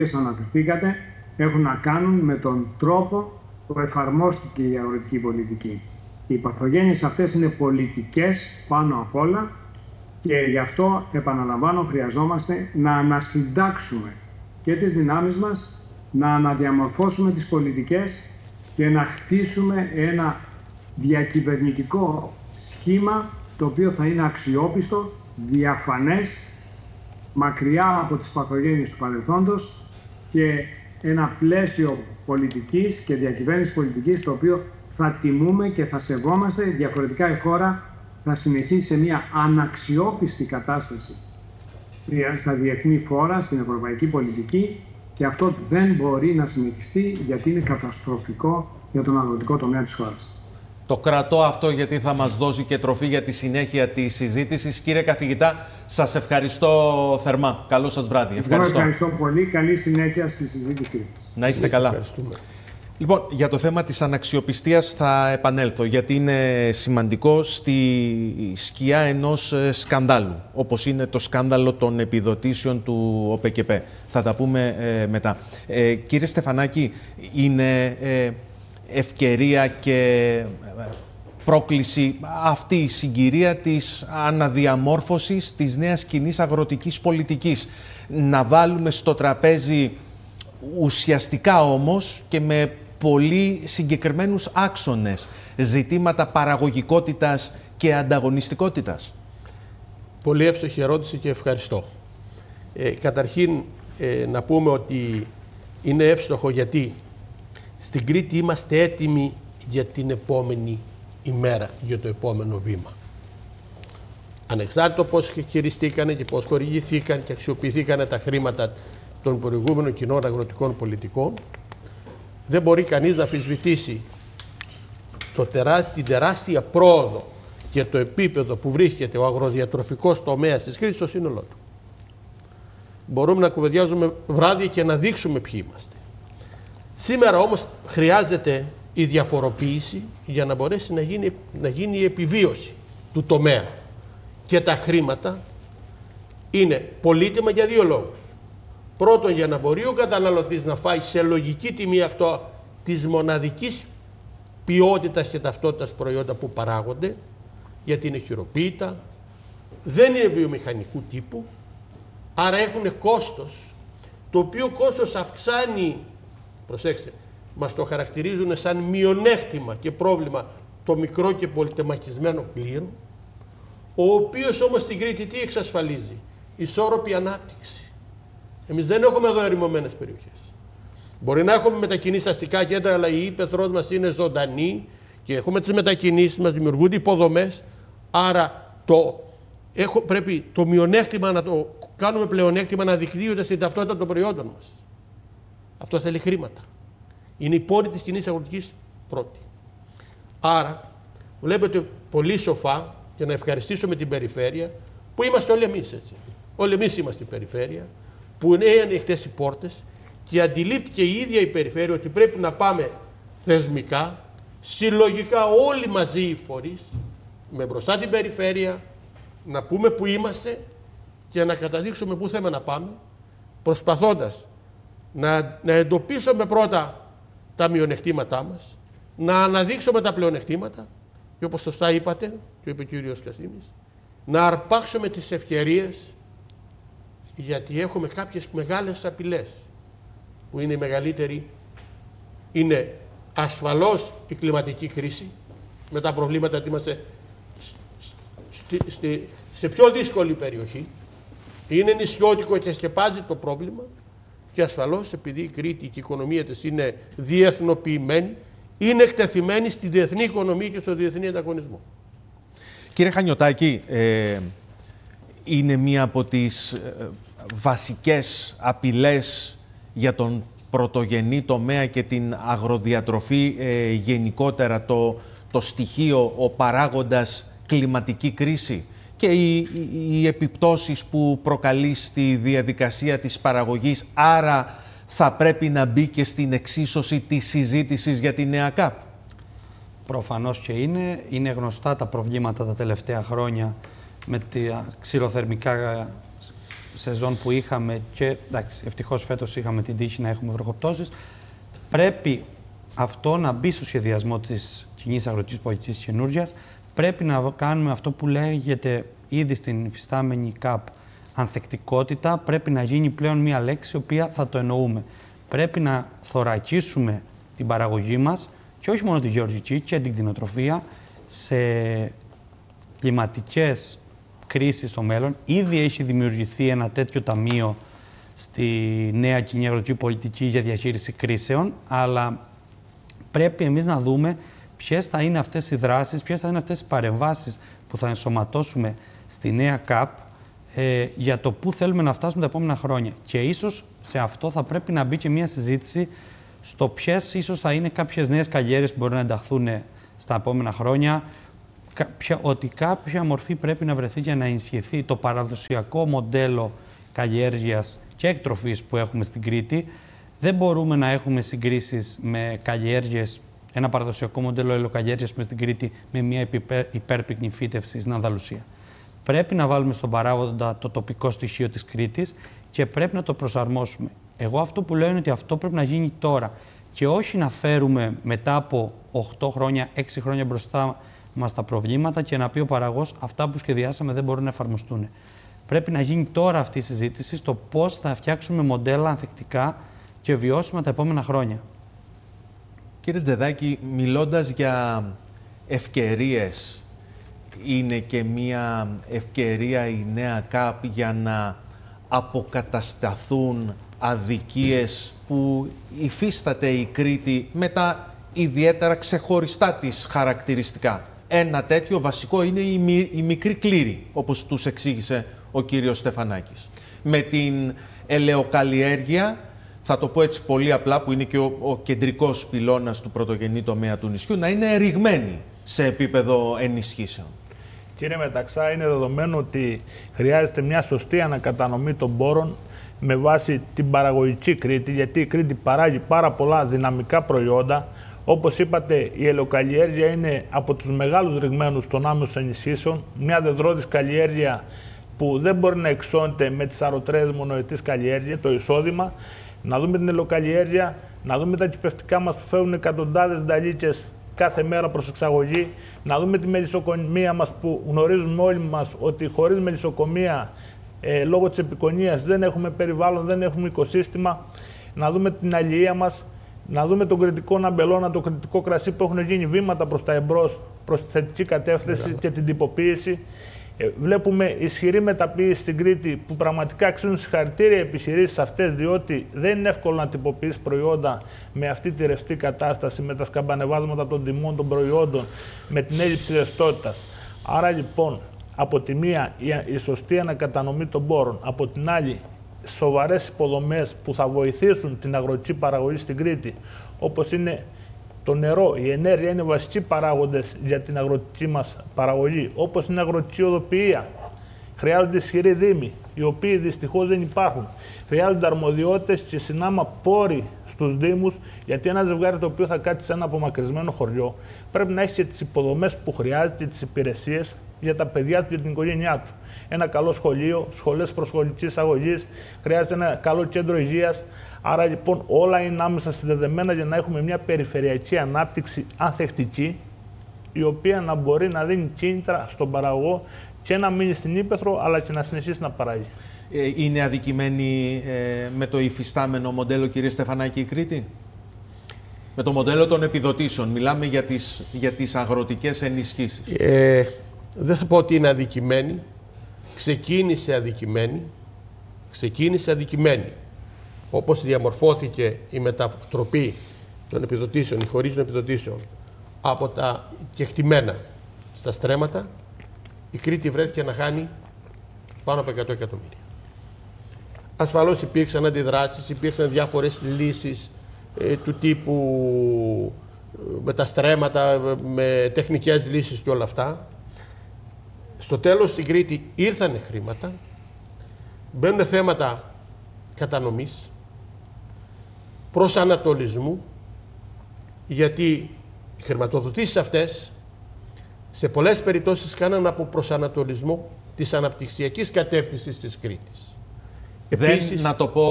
αναφερθήκατε έχουν να κάνουν με τον τρόπο που εφαρμόστηκε η αγροτική πολιτική. Οι παθογένειες αυτές είναι πολιτικές πάνω απ' όλα και γι' αυτό, επαναλαμβάνω, χρειαζόμαστε να ανασυντάξουμε και τις δυνάμεις μας, να αναδιαμορφώσουμε τις πολιτικές και να χτίσουμε ένα διακυβερνητικό σχήμα το οποίο θα είναι αξιόπιστο, διαφανές, μακριά από τις παθογένειες του παρελθόντος και ένα πλαίσιο πολιτικής και διακυβέρνησης πολιτικής το οποίο θα τιμούμε και θα σεβόμαστε. Διαφορετικά η χώρα θα συνεχίσει σε μια αναξιόπιστη κατάσταση στα διεθνή φόρα, στην ευρωπαϊκή πολιτική και αυτό δεν μπορεί να συνεχιστεί γιατί είναι καταστροφικό για τον αγροτικό τομέα της χώρας. Το κρατώ αυτό γιατί θα μας δώσει και τροφή για τη συνέχεια της συζήτησης. Κύριε καθηγητά, σας ευχαριστώ θερμά. Καλό σας βράδυ. Ευχαριστώ. Ευχαριστώ πολύ. Καλή συνέχεια στη συζήτηση. Να είστε καλά. Λοιπόν, για το θέμα της αναξιοπιστίας θα επανέλθω, γιατί είναι σημαντικό στη σκιά ενός σκανδάλου, όπως είναι το σκάνδαλο των επιδοτήσεων του ΟΠΕΚΕΠΕ. Θα τα πούμε μετά. Κύριε Στεφανάκη, είναι ευκαιρία και πρόκληση αυτή η συγκυρία της αναδιαμόρφωσης της νέας κοινής αγροτικής πολιτικής. Να βάλουμε στο τραπέζι ουσιαστικά όμως και με πολύ συγκεκριμένους άξονες ζητήματα παραγωγικότητας και ανταγωνιστικότητας. Πολύ εύστοχη ερώτηση και ευχαριστώ. Καταρχήν να πούμε ότι είναι εύστοχο γιατί στην Κρήτη είμαστε έτοιμοι για την επόμενη ημέρα, για το επόμενο βήμα. Ανεξάρτητο πώς χειριστήκανε και πώς χορηγηθήκαν και αξιοποιηθήκανε τα χρήματα των προηγούμενων κοινών αγροτικών πολιτικών, δεν μπορεί κανείς να αμφισβητήσει την τεράστια πρόοδο και το επίπεδο που βρίσκεται ο αγροδιατροφικός τομέας της Κρήτης στο σύνολό του. Μπορούμε να κουβεντιάζουμε βράδυ και να δείξουμε ποιοι είμαστε. Σήμερα όμως χρειάζεται η διαφοροποίηση για να μπορέσει να γίνει η επιβίωση του τομέα. Και τα χρήματα είναι πολύτιμα για δύο λόγους. Πρώτον, για να μπορεί ο καταναλωτής να φάει σε λογική τιμή αυτό της μοναδικής ποιότητας και ταυτότητας προϊόντα που παράγονται, γιατί είναι χειροποίητα, δεν είναι βιομηχανικού τύπου, άρα έχουν κόστος, το οποίο κόστος αυξάνει, προσέξτε, μας το χαρακτηρίζουν σαν μειονέκτημα και πρόβλημα το μικρό και πολυτεμαχισμένο κλήρο, ο οποίος όμως στην Κρήτη τι εξασφαλίζει? Ισόρροπη ανάπτυξη. Εμείς δεν έχουμε εδώ ερημωμένες περιοχές. Μπορεί να έχουμε μετακινήσεις αστικά κέντρα, αλλά η ύπαιθρός μας είναι ζωντανή και έχουμε τις μετακινήσεις μας, δημιουργούνται υποδομές. Άρα πρέπει το μειονέκτημα να το κάνουμε πλεονέκτημα, να δεικνύονται στην ταυτότητα των προϊόντων μας. Αυτό θέλει χρήματα. Είναι η πόρη της κοινής αγροτικής πρώτη. Άρα, βλέπετε πολύ σοφά και να ευχαριστήσουμε την περιφέρεια που είμαστε όλοι εμείς έτσι. Όλοι εμείς είμαστε η περιφέρεια, που είναι ανοιχτές οι πόρτες και αντιλήφθηκε η ίδια η περιφέρεια ότι πρέπει να πάμε θεσμικά, συλλογικά όλοι μαζί οι φορείς, με μπροστά την περιφέρεια, να πούμε που είμαστε και να καταδείξουμε πού θέλουμε να πάμε, προσπαθώντας να εντοπίσουμε πρώτα τα μειονεκτήματά μας, να αναδείξουμε τα πλεονεκτήματα και όπως σωστά είπατε, και είπε ο κύριος Κασίμης, να αρπάξουμε τις ευκαιρίες, γιατί έχουμε κάποιες μεγάλες απειλές, που είναι η μεγαλύτερη, είναι ασφαλώς η κλιματική κρίση, με τα προβλήματα ότι είμαστε σε πιο δύσκολη περιοχή, είναι νησιώτικο και σκεπάζει το πρόβλημα, και ασφαλώς επειδή η Κρήτη και η οικονομία της είναι διεθνοποιημένη, είναι εκτεθειμένη στη διεθνή οικονομία και στο διεθνή ανταγωνισμό. Κύριε Χανιωτάκη, είναι μία από τις βασικές απειλές για τον πρωτογενή τομέα και την αγροδιατροφή γενικότερα το στοιχείο, ο παράγοντας κλιματική κρίση και οι επιπτώσεις που προκαλεί στη διαδικασία της παραγωγής, άρα θα πρέπει να μπει και στην εξίσωση της συζήτησης για τη νέα ΚΑΠ. Προφανώς και είναι γνωστά τα προβλήματα τα τελευταία χρόνια με τα ξηροθερμικά σεζόν που είχαμε και εντάξει, ευτυχώς φέτος είχαμε την τύχη να έχουμε βροχοπτώσεις, πρέπει αυτό να μπει στο σχεδιασμό της κοινής αγροτικής πολιτικής καινούργιας. Πρέπει να κάνουμε αυτό που λέγεται ήδη στην υφιστάμενη ΚΑΠ ανθεκτικότητα. Πρέπει να γίνει πλέον μια λέξη η οποία θα το εννοούμε. Πρέπει να θωρακίσουμε την παραγωγή μας και όχι μόνο τη γεωργική και την κτηνοτροφία σε κλιματικές κρίσεις στο μέλλον. Ήδη έχει δημιουργηθεί ένα τέτοιο ταμείο στη νέα κοινή αγροτική πολιτική για διαχείριση κρίσεων, αλλά πρέπει εμείς να δούμε ποιες θα είναι αυτές οι δράσεις, ποιες θα είναι αυτές οι παρεμβάσεις που θα ενσωματώσουμε στη νέα ΚΑΠ για το πού θέλουμε να φτάσουμε τα επόμενα χρόνια. Και ίσως σε αυτό θα πρέπει να μπει και μια συζήτηση στο ποιες ίσως θα είναι κάποιες νέες καλλιέργειες που μπορούν να ενταχθούν στα επόμενα χρόνια, ότι κάποια μορφή πρέπει να βρεθεί για να ενισχυθεί το παραδοσιακό μοντέλο καλλιέργειας και εκτροφής που έχουμε στην Κρήτη. Δεν μπορούμε να έχουμε συγκρίσεις με καλλιέργειες, ένα παραδοσιακό μοντέλο ελαιοκαλλιέργειας με στην Κρήτη με μια υπέρπυκνη φύτευση στην Ανδαλουσία. Πρέπει να βάλουμε στον παράγοντα το τοπικό στοιχείο της Κρήτης και πρέπει να το προσαρμόσουμε. Εγώ αυτό που λέω είναι ότι αυτό πρέπει να γίνει τώρα και όχι να φέρουμε μετά από 8 χρόνια, 6 χρόνια μπροστά μας τα προβλήματα και να πει ο παραγωγός αυτά που σχεδιάσαμε δεν μπορούν να εφαρμοστούν. Πρέπει να γίνει τώρα αυτή η συζήτηση στο πώς θα φτιάξουμε μοντέλα ανθεκτικά και βιώσιμα τα επόμενα χρόνια. Κύριε Τζεδάκη, μιλώντας για ευκαιρίες, είναι και μια ευκαιρία η νέα ΚΑΠ για να αποκατασταθούν αδικίες που υφίσταται η Κρήτη με τα ιδιαίτερα ξεχωριστά της χαρακτηριστικά. Ένα τέτοιο βασικό είναι η μικρή κλήρη, όπως τους εξήγησε ο κύριος Στεφανάκης. Με την ελαιοκαλλιέργεια, θα το πω έτσι πολύ απλά, που είναι και ο κεντρικός πυλώνας του πρωτογενή τομέα του νησιού, να είναι ρηγμένη σε επίπεδο ενισχύσεων. Κύριε Μεταξά, είναι δεδομένο ότι χρειάζεται μια σωστή ανακατανομή των πόρων με βάση την παραγωγική Κρήτη, γιατί η Κρήτη παράγει πάρα πολλά δυναμικά προϊόντα. Όπως είπατε, η ελαιοκαλλιέργεια είναι από τους μεγάλους ρηγμένους των άμεσων ενισχύσεων, μια δεδρώτης καλλιέργεια που δεν μπορεί να εξώνεται με τις αρωτρές μονοετής καλλιέργεια, το εισόδημα. Να δούμε την ελαιοκαλλιέργεια, να δούμε τα κυπευτικά μας που φέρουν εκατοντάδες νταλίτσες κάθε μέρα προς εξαγωγή, να δούμε τη μελισσοκομεία μας που γνωρίζουμε όλοι μας ότι χωρίς μελισσοκομεία λόγω της επικονίας δεν έχουμε περιβάλλον, δεν έχουμε οικοσύστημα, να δούμε την αλληλεία μας, να δούμε τον κρητικό ναμπελώνα, το κρητικό κρασί που έχουν γίνει βήματα προς τα εμπρός, προς τη θετική κατεύθυνση και την τυποποίηση. Βλέπουμε ισχυρή μεταποίηση στην Κρήτη που πραγματικά αξίζουν συγχαρητήρια οι επιχειρήσεις αυτές, διότι δεν είναι εύκολο να τυποποιείς προϊόντα με αυτή τη ρευστή κατάσταση, με τα σκαμπανεβάσματα των τιμών των προϊόντων, με την έλλειψη ρευστότητας. Άρα λοιπόν, από τη μία η σωστή ανακατανομή των πόρων, από την άλλη σοβαρές υποδομές που θα βοηθήσουν την αγροτική παραγωγή στην Κρήτη, όπως είναι το νερό, η ενέργεια είναι βασικοί παράγοντες για την αγροτική μας παραγωγή, όπως είναι η αγροτική οδοποιία. Χρειάζονται ισχυροί δήμοι, οι οποίοι δυστυχώς δεν υπάρχουν. Χρειάζονται αρμοδιότητες και συνάμα πόροι στους δήμους, γιατί ένα ζευγάρι το οποίο θα κάτσει σε ένα απομακρυσμένο χωριό πρέπει να έχει και τις υποδομές που χρειάζεται, τις υπηρεσίες για τα παιδιά του και την οικογένειά του. Ένα καλό σχολείο, σχολές προσχολικής αγωγής, χρειάζεται ένα καλό κέντρο υγείας. Άρα λοιπόν όλα είναι άμεσα συνδεδεμένα για να έχουμε μια περιφερειακή ανάπτυξη ανθεκτική, η οποία να μπορεί να δίνει κίνητρα στον παραγωγό και να μείνει στην ύπαιθρο, αλλά και να συνεχίσει να παράγει. Είναι αδικημένη με το υφιστάμενο μοντέλο, κύριε Στεφανάκη, η Κρήτη? Με το μοντέλο των επιδοτήσεων. Μιλάμε για τις αγροτικές ενισχύσεις. Δεν θα πω ότι είναι αδικημένη. Ξεκίνησε αδικημένη. Όπως διαμορφώθηκε η μετατροπή των επιδοτήσεων, η χωρίς των επιδοτήσεων από τα κεκτημένα στα στρέμματα, η Κρήτη βρέθηκε να χάνει πάνω από 100 εκατομμύρια. Ασφαλώς υπήρξαν αντιδράσεις, υπήρξαν διάφορες λύσεις του τύπου με τα στρέμματα, με τεχνικές λύσεις και όλα αυτά. Στο τέλος στην Κρήτη ήρθανε χρήματα, μπαίνουν θέματα κατανομής, προσανατολισμού, γιατί οι χρηματοδοτήσεις αυτές σε πολλές περιπτώσεις κάναν από προσανατολισμό της αναπτυξιακής κατεύθυνσης της Κρήτης. Επίσης, να το πω